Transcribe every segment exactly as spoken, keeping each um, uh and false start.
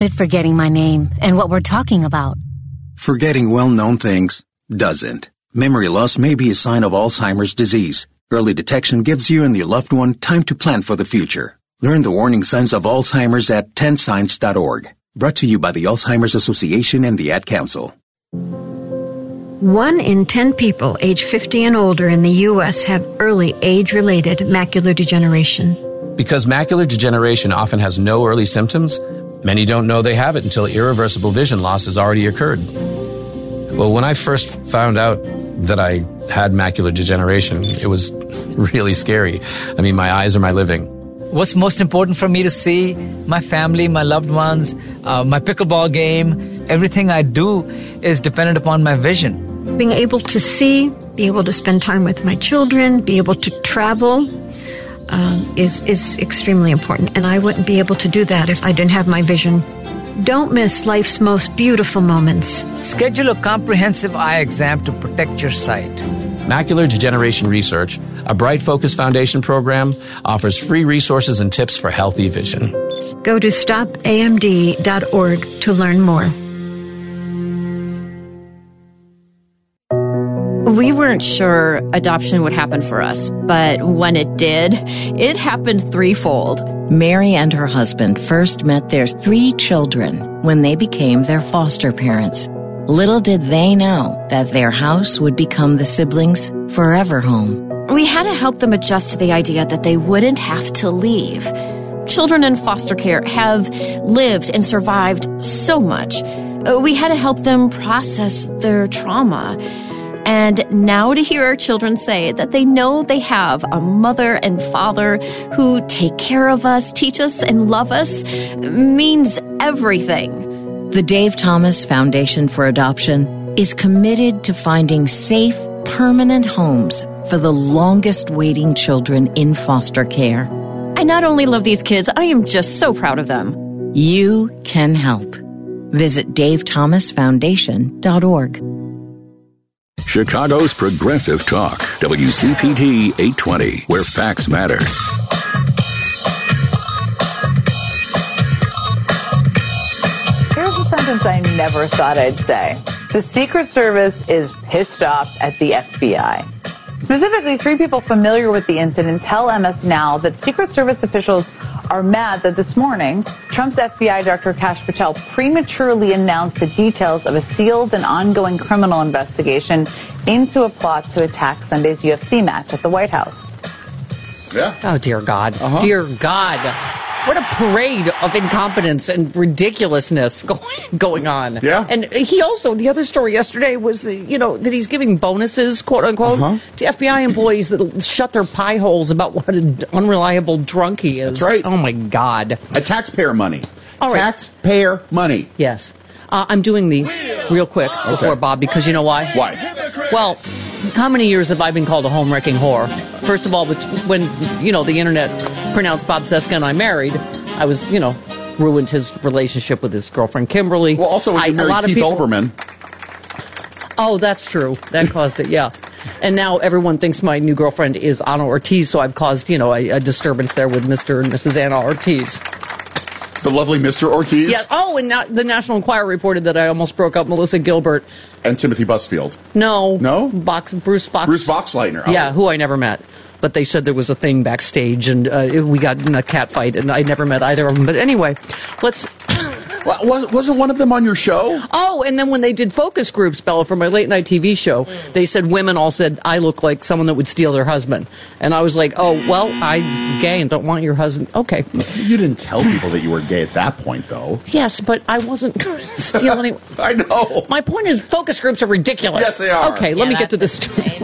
Forgetting my name and what we're talking about. Forgetting well-known things doesn't. Memory loss may be a sign of Alzheimer's disease. Early detection gives you and your loved one time to plan for the future. Learn the warning signs of Alzheimer's at ten signs dot org. Brought to you by the Alzheimer's Association and the Ad Council. One in ten people age fifty and older in the U S have early age-related macular degeneration. Because macular degeneration often has no early symptoms, many don't know they have it until irreversible vision loss has already occurred. Well, when I first found out that I had macular degeneration, it was really scary. I mean, my eyes are my living. What's most important for me to see? My family, my loved ones, uh, my pickleball game. Everything I do is dependent upon my vision. Being able to see, be able to spend time with my children, be able to travel um, is, is extremely important. And I wouldn't be able to do that if I didn't have my vision. Don't miss life's most beautiful moments. Schedule a comprehensive eye exam to protect your sight. Macular Degeneration Research, a Bright Focus Foundation program, offers free resources and tips for healthy vision. Go to stop A M D dot org to learn more. We weren't sure adoption would happen for us, but when it did, it happened threefold. Mary and her husband first met their three children when they became their foster parents. Little did they know that their house would become the siblings' forever home. We had to help them adjust to the idea that they wouldn't have to leave. Children in foster care have lived and survived so much. We had to help them process their trauma. And now to hear our children say that they know they have a mother and father who take care of us, teach us, and love us means everything. The Dave Thomas Foundation for Adoption is committed to finding safe, permanent homes for the longest-waiting children in foster care. I not only love these kids, I am just so proud of them. You can help. Visit dave thomas foundation dot org. Chicago's Progressive Talk, W C P T eight twenty, where facts matter. Here's a sentence I never thought I'd say. The Secret Service is pissed off at the F B I. Specifically, three people familiar with the incident tell M S Now that Secret Service officials are mad that this morning, Trump's F B I Director Kash Patel prematurely announced the details of a sealed and ongoing criminal investigation into a plot to attack Sunday's U F C match at the White House. Yeah. Oh, dear God. Uh-huh. Dear God. What a parade of incompetence and ridiculousness going, going on. Yeah. And he also, the other story yesterday was, uh, you know, that he's giving bonuses, quote unquote, uh-huh. to F B I employees that shut their pie holes about what an unreliable drunk he is. That's right. Oh, my God. A taxpayer money. All right. Taxpayer money. Yes. Uh, I'm doing the real quick okay. before Bob, because you know why? Why? Well, how many years have I been called a home-wrecking whore? First of all, when, you know, the internet pronounced Bob Cesca and I married, I was, you know, ruined his relationship with his girlfriend, Kimberly. Well, also, when I, you married a lot Keith of people, Olbermann. Oh, that's true. That caused it, yeah. And now everyone thinks my new girlfriend is Anna Ortiz, so I've caused, you know, a, a disturbance there with Mister and Missus Anna Ortiz. The lovely Mister Ortiz? Yeah. Oh, and now the National Enquirer reported that I almost broke up Melissa Gilbert. And Timothy Busfield. No. No? Box, Bruce Box. Bruce Boxleitner. Oh. Yeah, who I never met. But they said there was a thing backstage, and uh, we got in a cat fight, and I never met either of them. But anyway, let's... Was, wasn't one of them on your show? Oh, and then when they did focus groups, Bella, for my late-night T V show, they said women all said, I look like someone that would steal their husband. And I was like, oh, well, I'm gay and don't want your husband. Okay. You didn't tell people that you were gay at that point, though. Yes, but I wasn't going to steal anyone. I know. My point is focus groups are ridiculous. Yes, they are. Okay, yeah, let me get to this story.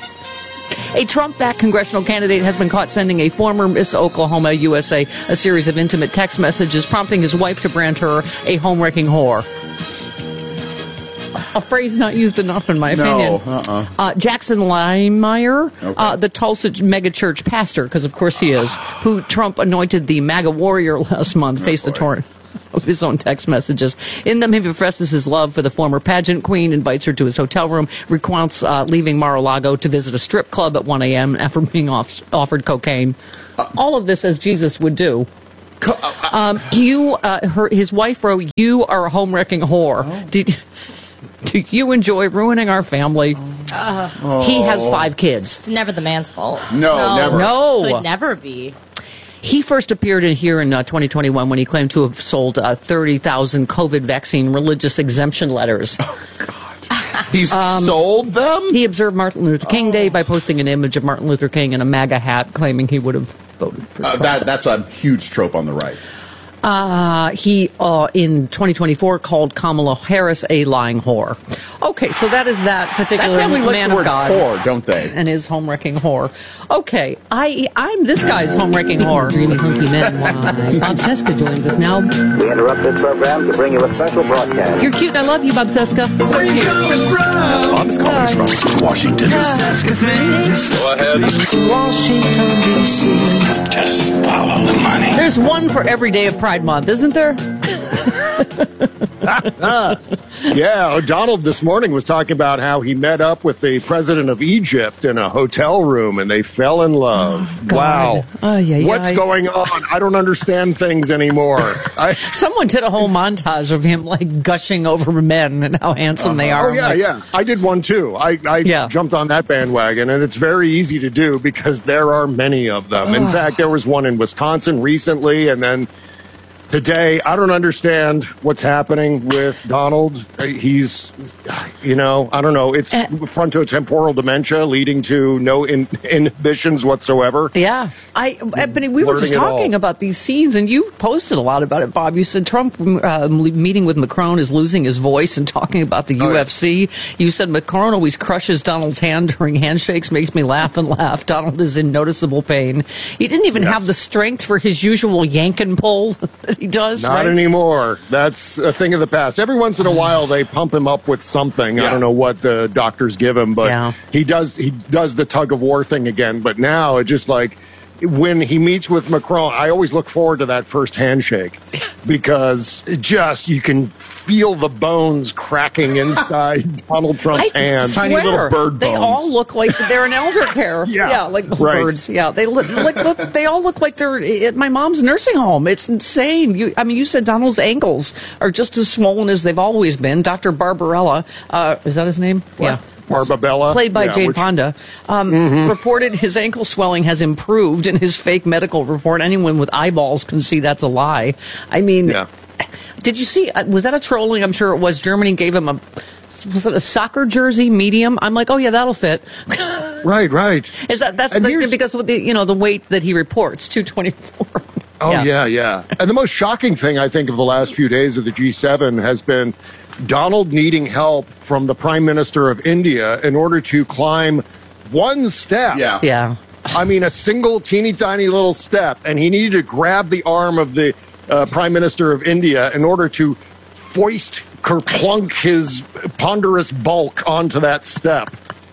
A Trump-backed congressional candidate has been caught sending a former Miss Oklahoma, U S A, a series of intimate text messages prompting his wife to brand her a home-wrecking whore. A phrase not used enough, in my opinion. No, uh-uh. Uh, Jackson Limeyer, okay. uh, the Tulsa megachurch pastor, because of course he is, who Trump anointed the MAGA warrior last month, oh, faced boy. a torrent of his own text messages. In them, he professes his love for the former pageant queen, invites her to his hotel room, recounts uh, leaving Mar-a-Lago to visit a strip club at one a.m. after being off- offered cocaine. Uh, All of this as Jesus would do. Um, you, uh, her, his wife wrote, "You are a home wrecking whore." Oh. Did, do you enjoy ruining our family? Uh, oh. He has five kids. It's never the man's fault. No, no. never. No. Could never be. He first appeared in here in uh, twenty twenty-one when he claimed to have sold uh, thirty thousand COVID vaccine religious exemption letters. Oh, God. He um, sold them? He observed Martin Luther King oh. Day by posting an image of Martin Luther King in a MAGA hat, claiming he would have voted for Trump. Uh, that, that's a huge trope on the right. Uh, he, uh, in twenty twenty-four, called Kamala Harris a lying whore. Okay, so that is that particular that family man likes the of God. Whore, don't they? And his home-wrecking whore. Okay, I, I'm this guy's home-wrecking whore. Dreamy, hunky men. Why? Bob Cesca joins us now. We interrupt this program to bring you a special broadcast. You're cute and I love you, Bob Cesca. So Where you coming from? Bob's calling us from Washington. Cesca things. Go ahead. Washington, D C Just follow the money. There's one for every day of Pride Month, isn't there? Yeah, Donald this morning was talking about how he met up with the president of Egypt in a hotel room and they fell in love. Oh, wow. Oh, yeah, yeah, What's I... going on? I don't understand things anymore. I... Someone did a whole montage of him like gushing over men and how handsome uh-huh. they are. Oh, yeah, like... yeah. I did one too. I, I yeah. jumped on that bandwagon, and it's very easy to do because there are many of them. In fact, there was one in Wisconsin recently, and then today, I don't understand what's happening with Donald. He's, you know, I don't know. It's uh, frontotemporal dementia leading to no in, inhibitions whatsoever. Yeah. I, but we were just talking about these scenes, and you posted a lot about it, Bob. You said Trump uh, meeting with Macron is losing his voice and talking about the oh, U F C. Yeah. You said Macron always crushes Donald's hand during handshakes, makes me laugh and laugh. Donald is in noticeable pain. He didn't even yes. have the strength for his usual yank and pull. He does, Not right? anymore. That's a thing of the past. Every once in a while, they pump him up with something. Yeah. I don't know what the doctors give him, but yeah. he does he does the tug of war thing again. But now it's just like when he meets with Macron, I always look forward to that first handshake because it just you can feel the bones cracking inside Donald Trump's I hands. Swear, tiny little bird bones. They all look like they're in elder care. yeah. yeah, like right. birds. Yeah, they look, look, look. They all look like they're at my mom's nursing home. It's insane. You, I mean, you said Donald's ankles are just as swollen as they've always been. Doctor Barbarella, uh, is that his name? What? Yeah. Barbabella, played by yeah, Jane which, Fonda, um, mm-hmm. reported his ankle swelling has improved in his fake medical report. Anyone with eyeballs can see that's a lie. I mean, yeah. did you see, uh, was that a trolling? I'm sure it was. Germany gave him a, was it a soccer jersey medium? I'm like, oh yeah, that'll fit. right, right. Is that, that's the, because of the, you know, the weight that he reports, two twenty-four. Oh, yeah. yeah, yeah. And the most shocking thing, I think, of the last few days of the G seven has been Donald needing help from the Prime Minister of India in order to climb one step. Yeah. Yeah. I mean, a single teeny tiny little step. And he needed to grab the arm of the uh, Prime Minister of India in order to foist, kerplunk his ponderous bulk onto that step.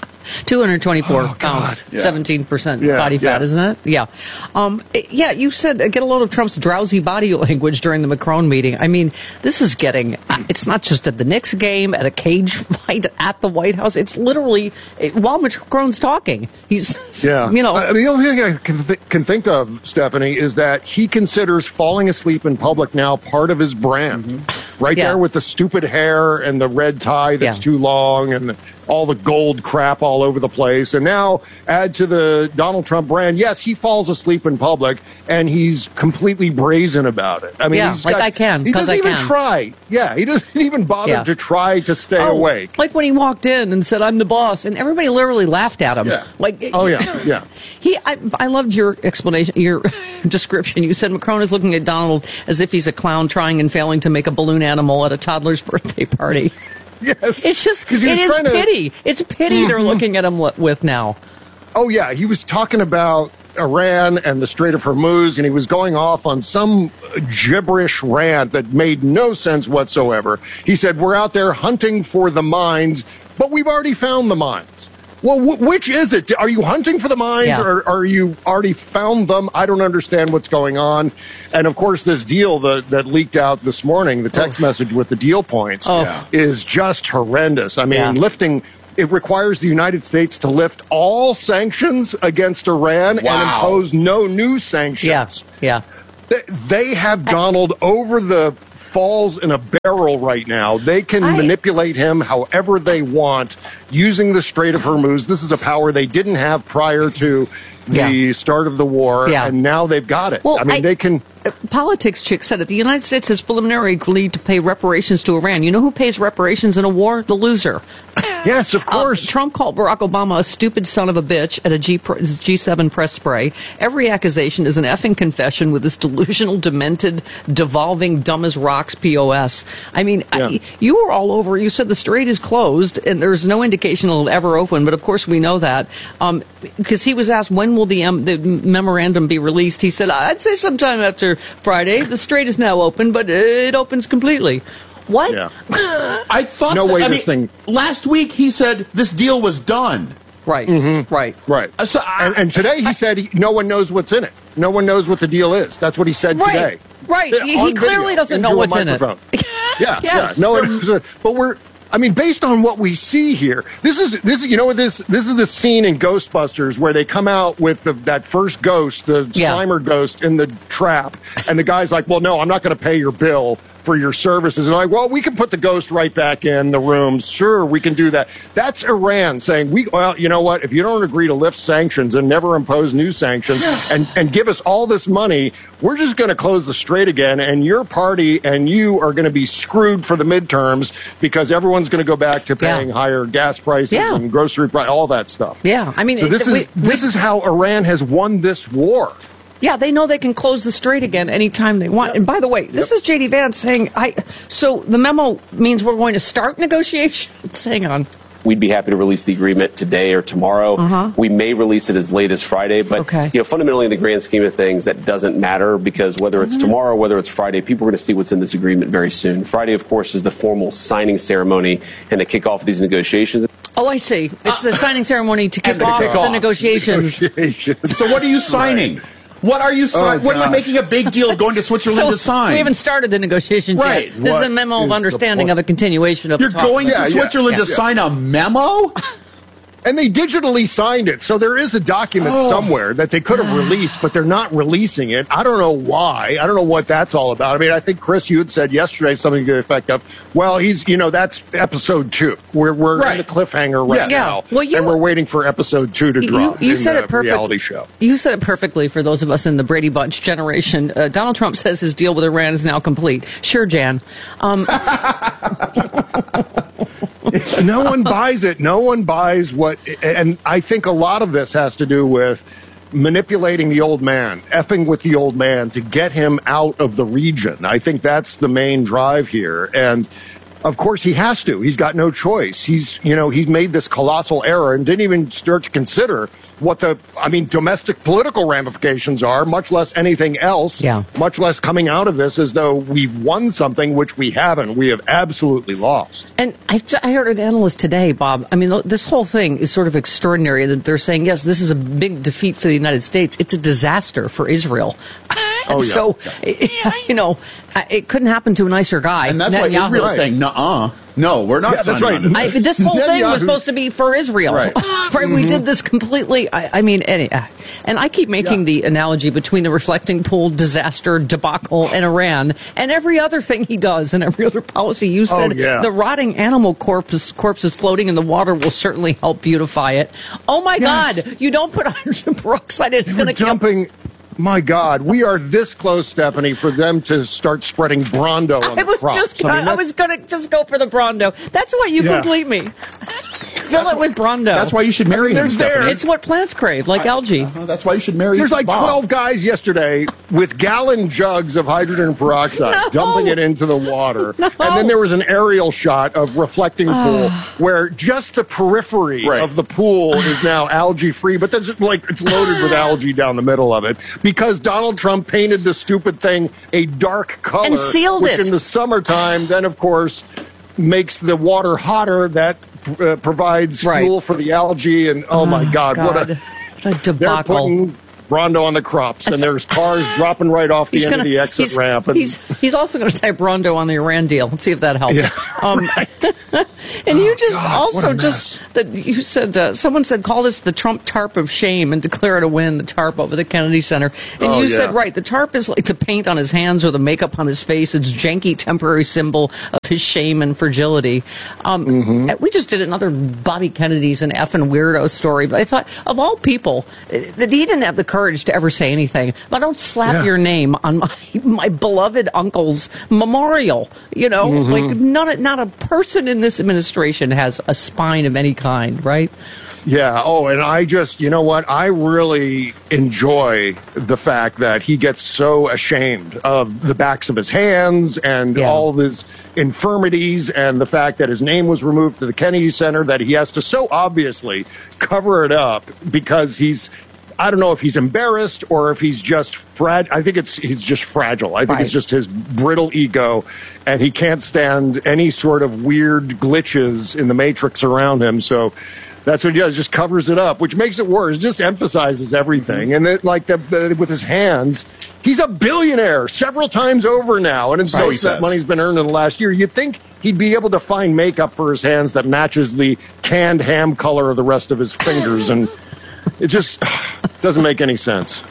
two hundred twenty-four oh, pounds, yeah. seventeen percent yeah, body fat, yeah. isn't it? Yeah. Um, yeah, you said uh, get a load of Trump's drowsy body language during the Macron meeting. I mean, this is getting, uh, it's not just at the Knicks game, at a cage fight at the White House. It's literally, it, while Macron's talking, he's, yeah. you know. I mean, the only thing I can, th- can think of, Stephanie, is that he considers falling asleep in public now part of his brand. Mm-hmm. Right yeah. there with the stupid hair and the red tie that's yeah. too long and the, all the gold crap all over the place. And now add to the Donald Trump brand, yes, he falls asleep in public, and he's completely brazen about it. I mean, yeah, he's like got, I can, he doesn't I even can. try. Yeah, he doesn't even bother yeah. to try to stay oh, awake. Like when he walked in and said, I'm the boss, and everybody literally laughed at him. Yeah. Like, oh, yeah, yeah. He, I, I loved your explanation, your description. You said Macron is looking at Donald as if he's a clown trying and failing to make a balloon animal at a toddler's birthday party. Yes. It's just, it is to... pity. It's pity they're looking at him with now. Oh, yeah. He was talking about Iran and the Strait of Hormuz, and he was going off on some gibberish rant that made no sense whatsoever. He said, we're out there hunting for the mines, but we've already found the mines. Well, w- which is it? Are you hunting for the mines, yeah. or are you already found them? I don't understand what's going on. And, of course, this deal that, that leaked out this morning, the text oh. message with the deal points, oh. is just horrendous. I mean, yeah. lifting... It requires the United States to lift all sanctions against Iran wow. and impose no new sanctions. Yeah, yeah. They, they have Donald over the falls in a barrel right now. They can I, manipulate him however they want using the Strait of Hormuz. This is a power they didn't have prior to the yeah. start of the war, yeah. and now they've got it. Well, I mean, I, they can... Uh, politics chick said it. The United States has preliminarily agreed to pay reparations to Iran. You know who pays reparations in a war? The loser. Yes, of course. Um, Trump called Barack Obama a stupid son of a bitch at a G, G seven press spray. Every accusation is an effing confession with this delusional, demented, devolving, dumb as rocks P O S. I mean, yeah. I, you were all over. You said the strait is closed and there's no indication it'll ever open, but of course we know that. Um, because he was asked, when will the, um, the memorandum be released? He said, I'd say sometime after Friday. The strait is now open, but it opens completely. What? Yeah. I thought no that, way I this mean, thing. Last week he said this deal was done. Right. Mm-hmm. Right. Right. Uh, so I, and, and today he I, said he, no one knows what's in it. No one knows what the deal is. That's what he said right, today. Right. Yeah, he he clearly doesn't know what's in it. yeah. Yes. Yeah. No one knows it. But we're. I mean, based on what we see here, this is this is you know what this this is the scene in Ghostbusters where they come out with the, that first ghost, the yeah. Slimer ghost in the trap, and the guy's like, "Well, no, I'm not going to pay your bill for your services." And like, "Well, we can put the ghost right back in the rooms. Sure, we can do that." That's Iran saying, "We well, you know what? If you don't agree to lift sanctions and never impose new sanctions and and give us all this money, we're just going to close the strait again, and your party and you are going to be screwed for the midterms because everyone's going to go back to paying yeah. higher gas prices yeah. and grocery price, all that stuff." Yeah, I mean, so this it, is we, this we, is how Iran has won this war. Yeah, they know they can close the strait again anytime they want. Yep. And by the way, this yep. is J D Vance saying, "I." So the memo means we're going to start negotiations. Hang on. We'd be happy to release the agreement today or tomorrow. Uh-huh. We may release it as late as Friday, but okay. you know, fundamentally, in the grand scheme of things, that doesn't matter because whether it's mm-hmm. tomorrow, whether it's Friday, people are going to see what's in this agreement very soon. Friday, of course, is the formal signing ceremony and the kickoff of these negotiations. Oh, I see. It's the signing ceremony to kick off kick the off. negotiations. negotiations. So what are you signing? Right. What are you signing? Oh, what are you making a big deal of going to Switzerland so to sign? We haven't started the negotiations right. yet. This what is a memo of understanding of a continuation of You're the talk. going yeah, to Switzerland yeah, to yeah. sign a memo? And they digitally signed it, so there is a document oh. somewhere that they could have released, but they're not releasing it. I don't know why. I don't know what that's all about. I mean, I think, Chris, you had said yesterday something to the effect of, well, he's, you know, that's episode two. We're, we're right. in the cliffhanger right yeah. now, well, you, and we're waiting for episode two to drop. You, you in said the it perfectly. Reality show. You said it perfectly for those of us in the Brady Bunch generation. Uh, Donald Trump says his deal with Iran is now complete. Sure, Jan. Um, no one buys it. No one buys what, and I think a lot of this has to do with manipulating the old man, effing with the old man to get him out of the region. I think that's the main drive here. And of course he has to. He's got no choice. He's, you know, he's made this colossal error and didn't even start to consider what the, I mean, domestic political ramifications are, much less anything else, yeah. much less coming out of this as though we've won something, which we haven't. We have absolutely lost. And I, I heard an analyst today, Bob, I mean, this whole thing is sort of extraordinary that they're saying, yes, this is a big defeat for the United States. It's a disaster for Israel. Oh, yeah. So, yeah. you know, it couldn't happen to a nicer guy. And that's Netanyahu. why Israel's right. saying, nuh-uh. No, we're not. Yeah, that's right. I, this whole thing was supposed to be for Israel. Right. right? Mm-hmm. We did this completely. I, I mean, any, uh, and I keep making yeah. the analogy between the reflecting pool disaster debacle and Iran and every other thing he does and every other policy. You said oh, yeah. the rotting animal corpse, corpses floating in the water will certainly help beautify it. Oh, my yes. God. You don't put hydrogen peroxide in, it's going to kill. Dumping. My God, we are this close, Stephanie, for them to start spreading Brawndo on I was the crops. just, I, mean, I was going to just go for the Brawndo. That's why you yeah. complete me. Fill that's it with Brawndo. That's why you should marry him, Stephanie. It's what plants crave, like I, algae. Uh, that's why you should marry There's like Bob. twelve guys yesterday with gallon jugs of hydrogen peroxide, no. dumping it into the water. No. And then there was an aerial shot of reflecting pool where just the periphery right. of the pool is now algae-free, but there's like it's loaded with algae down the middle of it because Donald Trump painted the stupid thing a dark color. And sealed which it. in the summertime then, of course, makes the water hotter. That uh, provides right. fuel for the algae. And, oh, my God, God. what a... What a debacle. They're putting Rondo on the Crops, and there's cars dropping right off the He's end gonna, of the exit he's, ramp. And, he's he's also going to type Rondo on the Iran deal. Let's see if that helps. Yeah, um, and you just God, also just that you said uh, someone said call this the Trump tarp of shame and declare it a win. The tarp over the Kennedy Center, and Oh, you yeah. said right. The tarp is like the paint on his hands or the makeup on his face. It's janky temporary symbol of his shame and fragility. Um, Mm-hmm. We just did another Bobby Kennedy's an effing weirdo story, but I thought of all people that he didn't have the courage to ever say anything. But don't slap Yeah. your name on my my beloved uncle's memorial. You know, Mhm. like not a, not a person in this administration has a spine of any kind, right? Yeah. Oh, and I just, you know what? I really enjoy the fact that he gets so ashamed of the backs of his hands and Yeah. all of his infirmities and the fact that his name was removed to the Kennedy Center, that he has to so obviously cover it up because he's, I don't know if he's embarrassed or if he's just fragile. I think it's he's just fragile. I think Right. it's just his brittle ego, and he can't stand any sort of weird glitches in the matrix around him. So that's what he does, just covers it up, which makes it worse. Just emphasizes everything. And it, like the, the, with his hands, he's a billionaire several times over now, and So he insists that says. money's been earned in the last year. You'd think he'd be able to find makeup for his hands that matches the canned ham color of the rest of his fingers, and it just doesn't make any sense.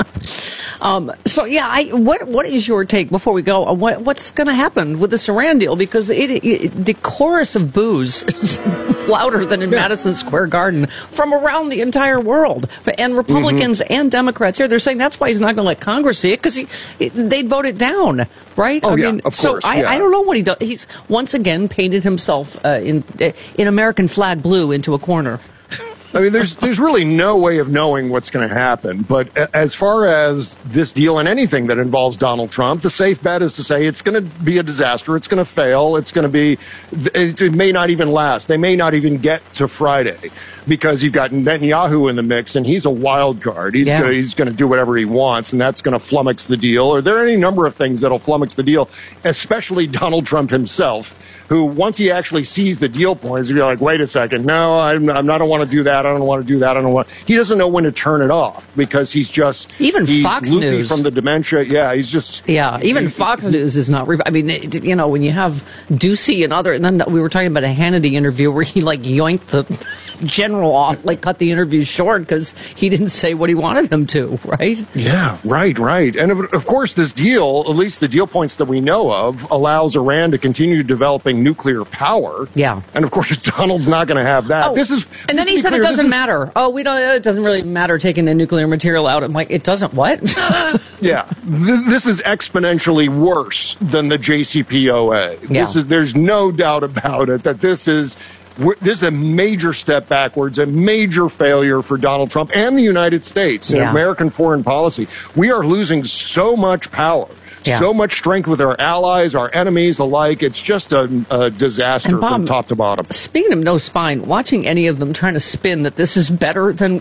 Um, so yeah, I, what what is your take before we go? on What what's going to happen with this Iran deal? Because it, it, the chorus of boos is louder than in Madison Square Garden from around the entire world, and Republicans Mm-hmm. and Democrats here. They're saying that's why he's not going to let Congress see it because they'd vote it down, right? Oh, I yeah, mean, of so course, I, yeah. I don't know what he does. He's once again painted himself uh, in in American flag blue into a corner. I mean, there's there's really no way of knowing what's going to happen. But a- as far as this deal and anything that involves Donald Trump, the safe bet is to say it's going to be a disaster. It's going to fail. It's going to be. It, it may not even last. They may not even get to Friday because you've got Netanyahu in the mix, and he's a wild card. He's Yeah. gonna, he's going to do whatever he wants, and that's going to flummox the deal. Or there are any number of things that'll flummox the deal, especially Donald Trump himself, who once he actually sees the deal points, he'll be like, wait a second, no, I'm, I'm, I don't want to do that. I don't want to do that. I don't want. He doesn't know when to turn it off because he's just Even he's Fox loopy News. from the dementia. Yeah, he's just Yeah, even Fox News is not. Re- I mean, it, you know, when you have Ducey and other, and then we were talking about a Hannity interview where he like yoinked the general off, like cut the interview short because he didn't say what he wanted them to, right? Yeah, right, right. And of, of course, this deal, at least the deal points that we know of, allows Iran to continue developing nuclear power. Yeah. And of course, Donald's not going to have that. Oh, this is, and then just he to be said clear, it this doesn't is- matter. Oh, we don't. It doesn't really matter taking the nuclear material out. I'm like, it doesn't what? Yeah, Th- this is exponentially worse than the J C P O A. Yeah. This is, there's no doubt about it that this is we're- this is a major step backwards, a major failure for Donald Trump and the United States in Yeah. American foreign policy. We are losing so much power. Yeah. So much strength with our allies, our enemies alike. It's just a, a disaster And Bob, from top to bottom. Speaking of no spine, watching any of them trying to spin that this is better than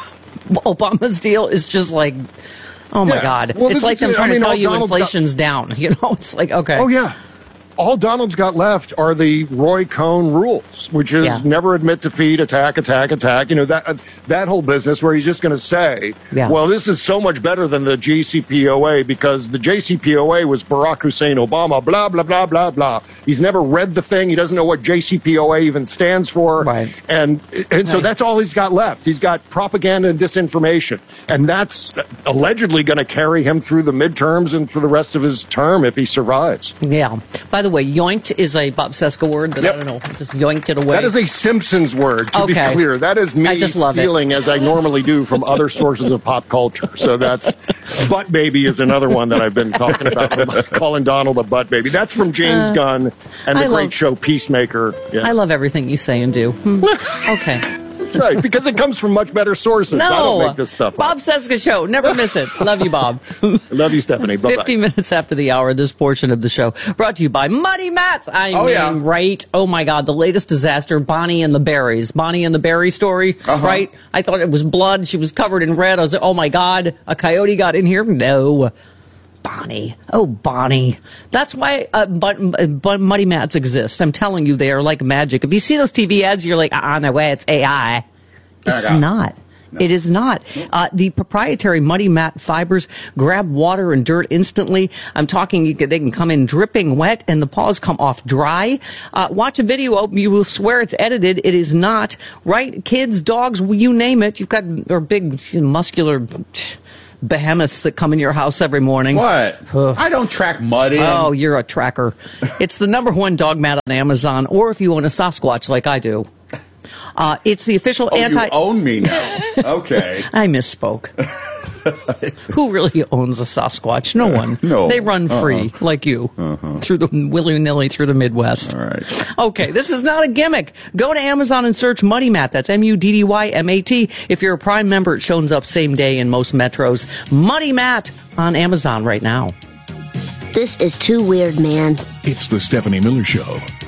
Obama's deal is just like, oh my Yeah. God. Well, it's this like is them it. trying I mean, to tell all you Donald's got- inflation's down. You know, it's like, okay. Oh, yeah. All Donald's got left are the Roy Cohn rules, which is Yeah. never admit defeat, attack, attack, attack. You know, that uh, that whole business where he's just going to say, Yeah. well, this is so much better than the J C P O A because the J C P O A was Barack Hussein Obama, blah, blah, blah, blah, blah. He's never read the thing. He doesn't know what J C P O A even stands for. Right. And, and so Right. that's all he's got left. He's got propaganda and disinformation. And that's allegedly going to carry him through the midterms and for the rest of his term if he survives. Yeah. By the way, yoinked is a Bob Seska word that Yep. I don't know. Just yoinked it away. That is a Simpsons word, to Okay. be clear. That is me I just love it. stealing as I normally do from other sources of pop culture. So that's Butt Baby is another one that I've been talking about, calling Donald a butt baby. That's from James Uh, Gunn and the I great love- show Peacemaker. Yeah. I love everything you say and do. Hmm. Okay. That's right, because it comes from much better sources. I don't No. make this stuff up. Bob Seska Show. Never miss it. Love you, Bob. I love you, Stephanie. Bye-bye. fifty minutes after the hour, this portion of the show brought to you by Muddy Mats. I Oh, mean, yeah. right? Oh, my God. The latest disaster, Bonnie and the Berries. Bonnie and the Berry story, Uh-huh. right? I thought it was blood. She was covered in red. I was like, oh, my God. A coyote got in here? No. Bonnie. Oh, Bonnie. That's why uh, but, but Muddy Mats exist. I'm telling you, they are like magic. If you see those T V ads, you're like, ah, no way, it's A I. It's Okay. not. It is not. Uh, the proprietary Muddy Mat fibers grab water and dirt instantly. I'm talking, you can, they can come in dripping wet and the paws come off dry. Uh, watch a video, you will swear it's edited. It is not. Right? Kids, dogs, you name it. You've got or big, muscular behemoths that come in your house every morning. What? Ugh. I don't track mud in. Oh, you're a tracker. It's the number one dog mat on Amazon, or if you own a Sasquatch like I do. Uh, it's the official oh, anti... you own me now. Okay. I misspoke. Who really owns a Sasquatch? No one. No. They run free, uh-huh. like you, uh-huh. through the willy-nilly through the Midwest. All right. Okay, this is not a gimmick. Go to Amazon and search Muddy Mat. That's M U D D Y M A T. If you're a Prime member, it shows up same day in most metros. Muddy Mat on Amazon right now. This is too weird, man. It's the Stephanie Miller Show.